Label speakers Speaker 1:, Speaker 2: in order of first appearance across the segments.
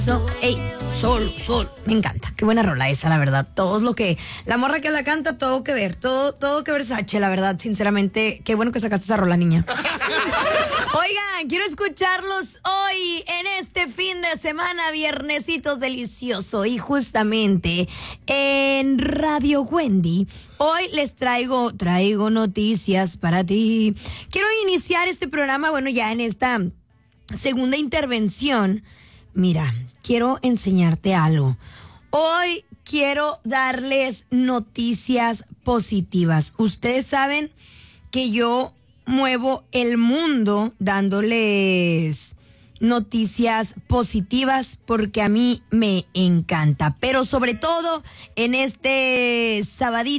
Speaker 1: Ey, sol, me encanta, qué buena rola esa, la verdad. La morra que la canta, todo que ver Versace, la verdad, sinceramente, qué bueno que sacaste esa rola, niña. Oigan, quiero escucharlos hoy en este fin de semana, viernesitos delicioso, y justamente en Radio Wendy, hoy les traigo noticias para ti. Quiero iniciar este programa, bueno, ya en esta segunda intervención. Mira, quiero enseñarte algo. Hoy quiero darles noticias positivas. Ustedes saben que yo muevo el mundo dándoles noticias positivas porque a mí me encanta. Pero sobre todo en estos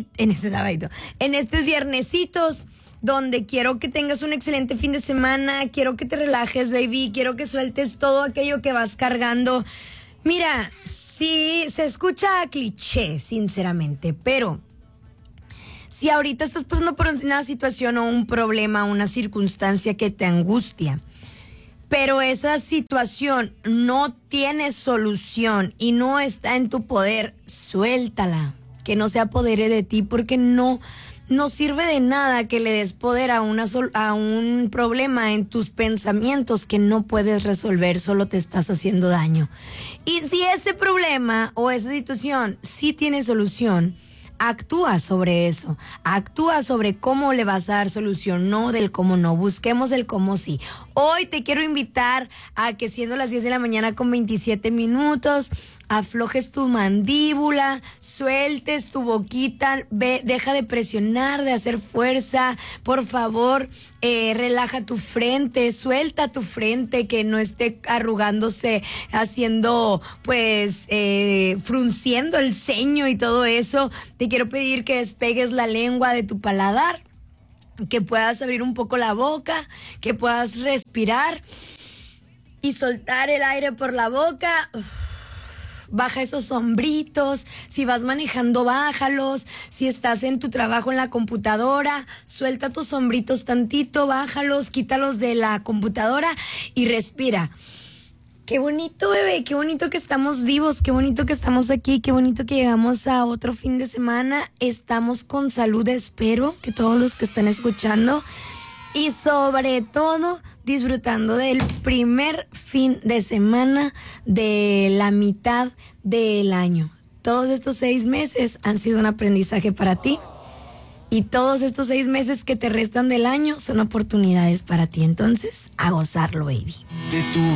Speaker 1: viernesitos, donde quiero que tengas un excelente fin de semana, quiero que te relajes, baby, quiero que sueltes todo aquello que vas cargando. Mira, sí, se escucha cliché, sinceramente, pero si ahorita estás pasando por una situación o un problema, una circunstancia que te angustia, pero esa situación no tiene solución y no está en tu poder, suéltala, que no se apodere de ti, porque no sirve de nada que le des poder a un problema en tus pensamientos que no puedes resolver, solo te estás haciendo daño. Y si ese problema o esa situación sí tiene solución, actúa sobre eso, actúa sobre cómo le vas a dar solución, no del cómo no, busquemos el cómo sí. Hoy te quiero invitar a que, siendo las 10 de la mañana con 27 minutos, aflojes tu mandíbula, sueltes tu boquita, deja de presionar, de hacer fuerza, por favor, relaja tu frente, suelta tu frente, que no esté arrugándose, haciendo, frunciendo el ceño y todo eso. Te quiero pedir que despegues la lengua de tu paladar, que puedas abrir un poco la boca, que puedas respirar y soltar el aire por la boca. Baja esos hombritos, si vas manejando, bájalos, si estás en tu trabajo en la computadora, suelta tus hombritos tantito, bájalos, quítalos de la computadora y respira. Qué bonito, bebé, qué bonito que estamos vivos, qué bonito que estamos aquí, qué bonito que llegamos a otro fin de semana. Estamos con salud, espero que todos los que están escuchando, y sobre todo disfrutando del primer fin de semana de la mitad del año. Todos estos 6 meses han sido un aprendizaje para ti, y todos estos 6 meses que te restan del año son oportunidades para ti. Entonces, a gozarlo, baby.